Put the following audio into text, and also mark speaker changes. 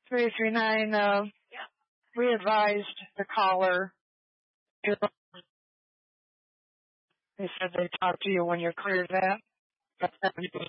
Speaker 1: 339, we advised the caller. They said they talked to you when you cleared that.